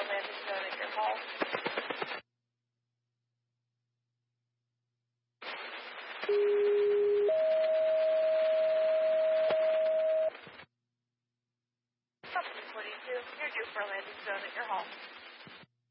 landing zone at your hall. Company 22, you're due for a landing zone at your hall.